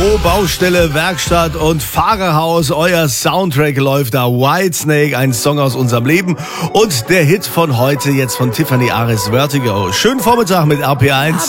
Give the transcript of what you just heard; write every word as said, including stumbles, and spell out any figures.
Büro, Baustelle, Werkstatt und Fahrerhaus. Euer Soundtrack läuft da. Whitesnake, ein Song aus unserem Leben. Und der Hit von heute jetzt von Tiffany Ares, Vertigo. Schönen Vormittag mit R P eins.